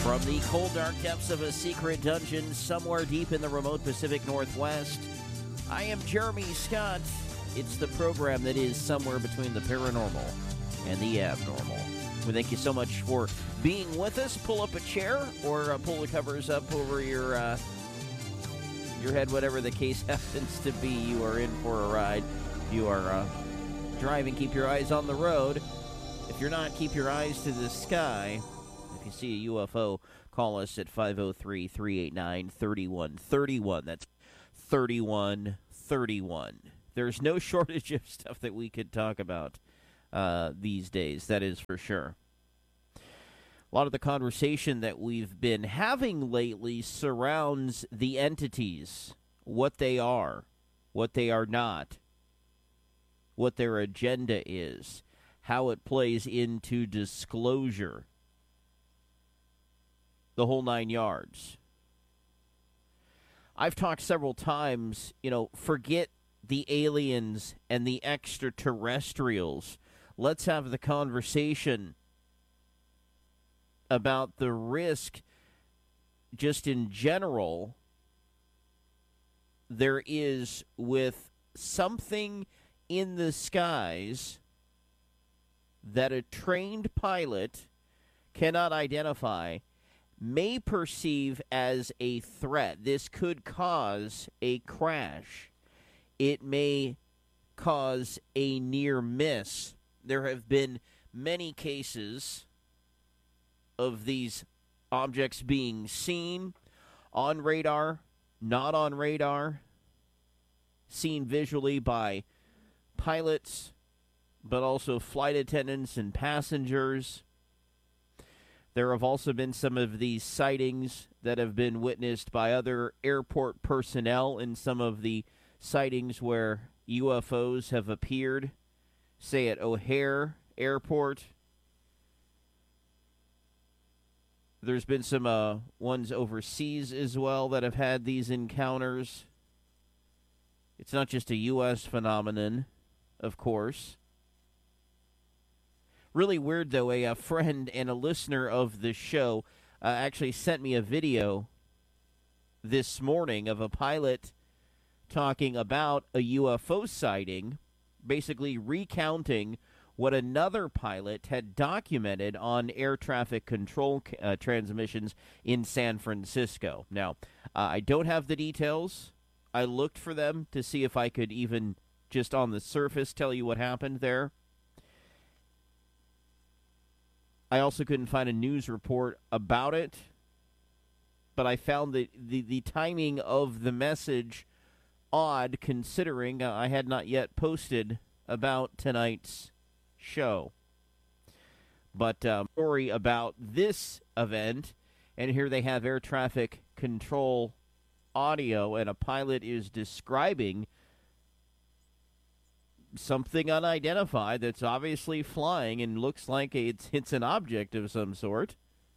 From the cold, dark depths of a secret dungeon somewhere deep in the remote Pacific Northwest, I am Jeremy Scott. It's the program that is somewhere between the paranormal and the abnormal. We thank you so much for being with us. Pull up a chair or pull the covers up over your head, whatever the case happens to be. You are in for a ride. You are driving, keep your eyes on the road. If you're not, keep your eyes to the sky. If you see a UFO, call us at 503-389-3131. That's 3131. There's no shortage of stuff that we could talk about these days, that is for sure. A lot of the conversation that we've been having lately surrounds the entities, what they are not, what their agenda is, how it plays into disclosure, the whole 9 yards. I've talked several times, forget the aliens and the extraterrestrials. Let's have the conversation about the risk just in general there is with something in the skies that a trained pilot cannot identify, may perceive as a threat. This could cause a crash. It may cause a near miss. There have been many cases of these objects being seen on radar, not on radar, seen visually by pilots, but also flight attendants and passengers. There have also been some of these sightings that have been witnessed by other airport personnel in some of the sightings where UFOs have appeared, say at O'Hare Airport. There's been some ones overseas as well that have had these encounters. It's not just a U.S. phenomenon, of course. Really weird, though, a friend and a listener of the show actually sent me a video this morning of a pilot talking about a UFO sighting, basically recounting what another pilot had documented on air traffic control transmissions in San Francisco. Now, I don't have the details. I looked for them to see if I could even just on the surface tell you what happened there. I also couldn't find a news report about it, but I found the timing of the message odd, considering I had not yet posted about tonight's show. But story about this event, and here they have air traffic control audio, and a pilot is describing something unidentified that's obviously flying and looks like it's an object of some sort.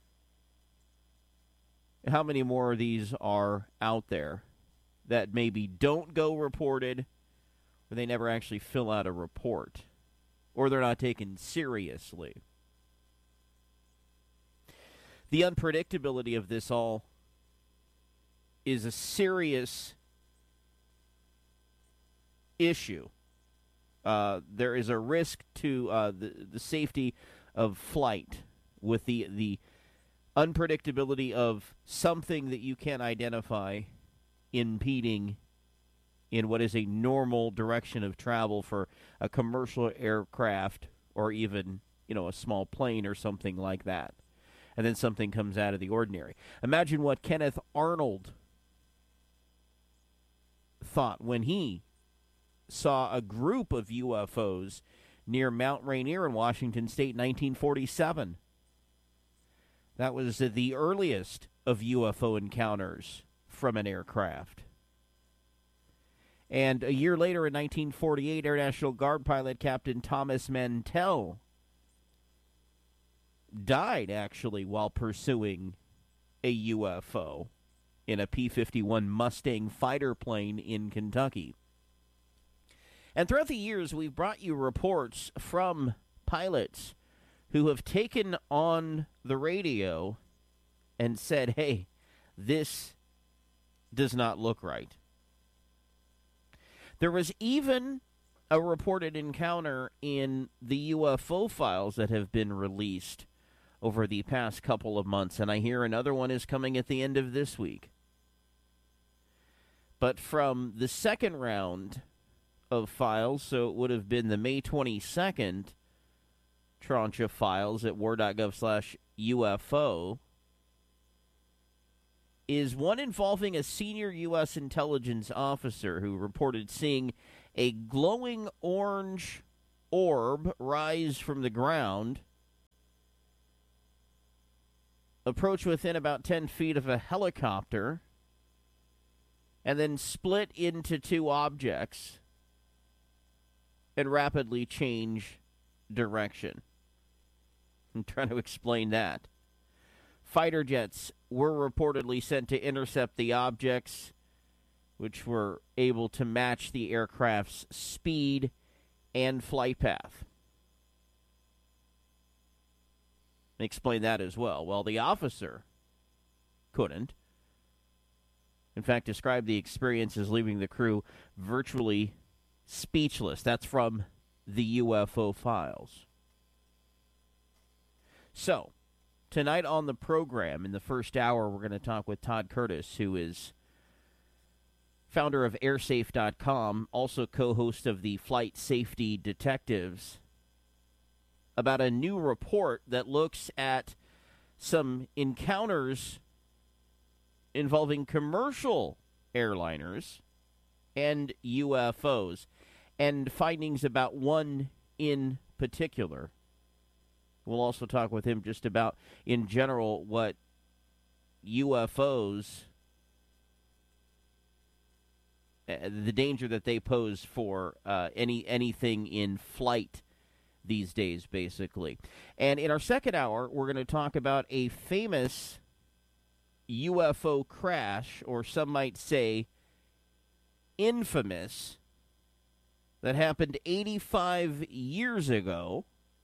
How many more of these are out there that maybe don't go reported, or they never actually fill out a report, or they're not taken seriously? The unpredictability of this all is a serious issue. There is a risk to the safety of flight with the unpredictability of something that you can't identify impeding in what is a normal direction of travel for a commercial aircraft or even, a small plane or something like that. And then something comes out of the ordinary. Imagine what Kenneth Arnold thought when he saw a group of UFOs near Mount Rainier in Washington State in 1947. That was the earliest of UFO encounters from an aircraft. And a year later, in 1948, Air National Guard pilot Captain Thomas Mantell died, actually, while pursuing a UFO in a P-51 Mustang fighter plane in Kentucky. And throughout the years, we've brought you reports from pilots who have taken on the radio and said, hey, this does not look right. There was even a reported encounter in the UFO files that have been released over the past couple of months, and I hear another one is coming at the end of this week. But from the second round of files, so it would have been the May 22nd tranche of files at war.gov/UFO, is one involving a senior U.S. intelligence officer who reported seeing a glowing orange orb rise from the ground, approach within about 10 feet of a helicopter, and then split into two objects and rapidly change direction. I'm trying to explain that. Fighter jets were reportedly sent to intercept the objects, which were able to match the aircraft's speed and flight path. Explain that as well. Well, the officer couldn't. In fact, described the experience as leaving the crew virtually speechless. That's from the UFO files. So, tonight on the program, in the first hour, we're going to talk with Todd Curtis, who is founder of airsafe.com, also co-host of the Flight Safety Detectives, about a new report that looks at some encounters involving commercial airliners and UFOs, and findings about one in particular. We'll also talk with him just about, in general, what UFOs, the danger that they pose for anything in flight these days, basically. And in our second hour, we're going to talk about a famous UFO crash, or some might say infamous, that happened 85 years ago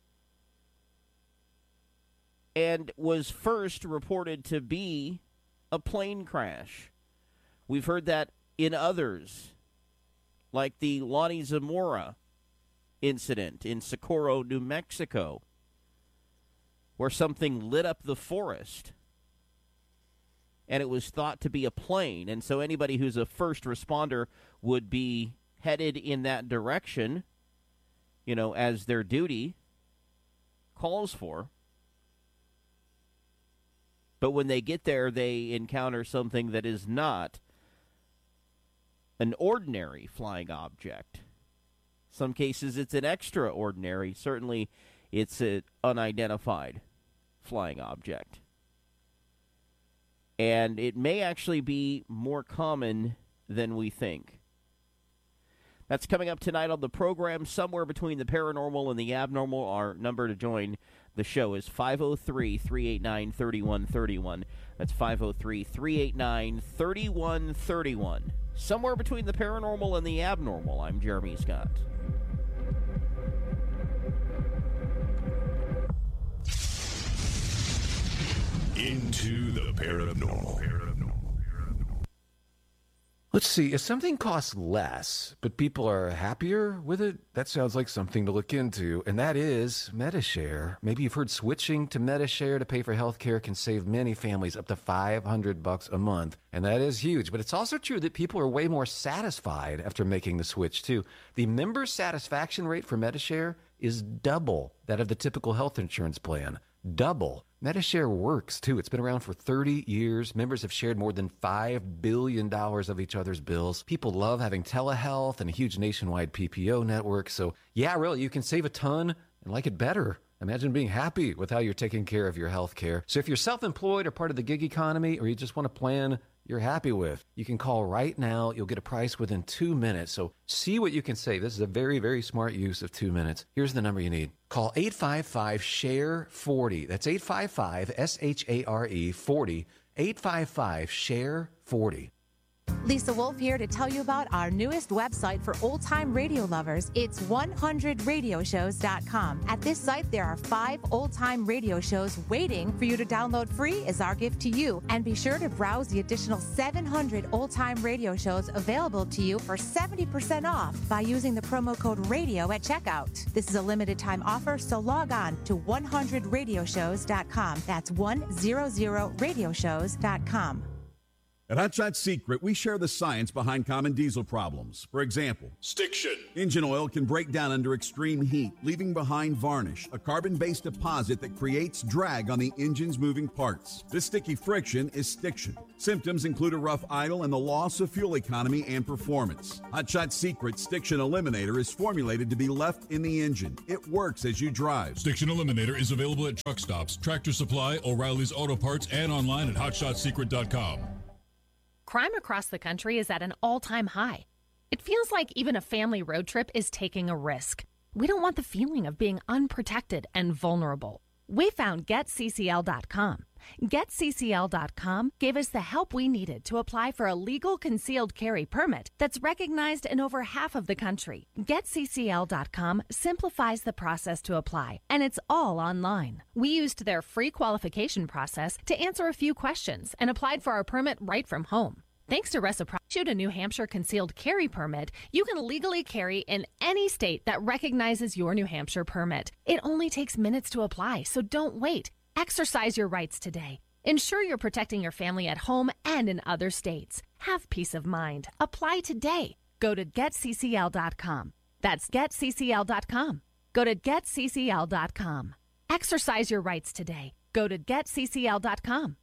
and was first reported to be a plane crash. We've heard that in others, like the Lonnie Zamora incident in Socorro, New Mexico, where something lit up the forest and it was thought to be a plane. And so anybody who's a first responder would be headed in that direction, you know, as their duty calls for. But when they get there, they encounter something that is not an ordinary flying object. Some cases it's an extraordinary. Certainly it's an unidentified flying object. And it may actually be more common than we think. That's coming up tonight on the program, somewhere between the paranormal and the abnormal. Our number to join the show is 503-389-3131. That's 503-389-3131. Somewhere between the paranormal and the abnormal. I'm Jeremy Scott. Into the paranormal. Let's see, if something costs less, but people are happier with it, that sounds like something to look into, and that is Medi-Share. Maybe you've heard switching to Medi-Share to pay for health care can save many families up to $500 a month, and that is huge. But it's also true that people are way more satisfied after making the switch, too. The member satisfaction rate for Medi-Share is double that of the typical health insurance plan. Double. Medi-Share works, too. It's been around for 30 years. Members have shared more than $5 billion of each other's bills. People love having telehealth and a huge nationwide PPO network. So, yeah, really, you can save a ton and like it better. Imagine being happy with how you're taking care of your health care. So if you're self-employed or part of the gig economy, or you just want a plan you're happy with, you can call right now. You'll get a price within 2 minutes. So see what you can save. This is a very, very smart use of 2 minutes. Here's the number you need. Call 855-SHARE-40. That's 855-SHARE-40. 855-SHARE-40. Lisa Wolf here to tell you about our newest website for old-time radio lovers. It's 100radioshows.com. At this site, there are 5 old-time radio shows waiting for you to download free as our gift to you. And be sure to browse the additional 700 old-time radio shows available to you for 70% off by using the promo code RADIO at checkout. This is a limited-time offer, so log on to 100radioshows.com. That's 100radioshows.com. At Hot Shot Secret, we share the science behind common diesel problems. For example, Stiction. engine oil can break down under extreme heat, leaving behind varnish, a carbon-based deposit that creates drag on the engine's moving parts. This sticky friction is stiction. Symptoms include a rough idle and the loss of fuel economy and performance. Hot Shot Secret Stiction Eliminator is formulated to be left in the engine. It works as you drive. Stiction Eliminator is available at truck stops, Tractor Supply, O'Reilly's Auto Parts, and online at hotshotsecret.com. Crime across the country is at an all-time high. It feels like even a family road trip is taking a risk. We don't want the feeling of being unprotected and vulnerable. We found GetCCL.com. GetCCL.com gave us the help we needed to apply for a legal concealed carry permit that's recognized in over half of the country. GetCCL.com simplifies the process to apply, and it's all online. We used their free qualification process to answer a few questions and applied for our permit right from home. Thanks to Reciprocity, issued a New Hampshire concealed carry permit, you can legally carry in any state that recognizes your New Hampshire permit. It only takes minutes to apply, so don't wait. Exercise your rights today. Ensure you're protecting your family at home and in other states. Have peace of mind. Apply today. Go to GetCCL.com. That's GetCCL.com. Go to GetCCL.com. Exercise your rights today. Go to GetCCL.com.